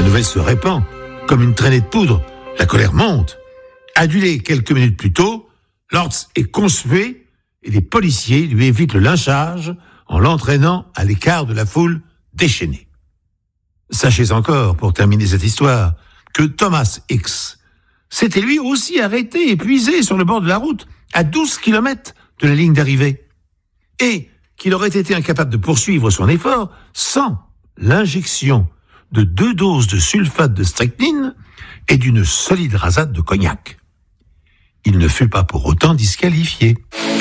nouvelle se répand comme une traînée de poudre. La colère monte. Adulé quelques minutes plus tôt, Lortz est conspué et les policiers lui évitent le lynchage en l'entraînant à l'écart de la foule déchaînée. Sachez encore, pour terminer cette histoire, que Thomas X s'était lui aussi arrêté, épuisé sur le bord de la route, à 12 km de la ligne d'arrivée, et qu'il aurait été incapable de poursuivre son effort sans l'injection de 2 doses de sulfate de strychnine et d'une solide rasade de cognac. Il ne fut pas pour autant disqualifié.